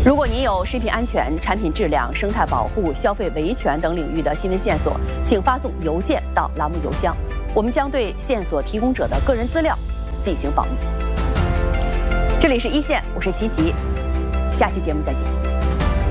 如果您有食品安全、产品质量、生态保护、消费维权等领域的新闻线索，请发送邮件到栏目邮箱，我们将对线索提供者的个人资料进行保密。这里是一线，我是琪琪，下期节目再见。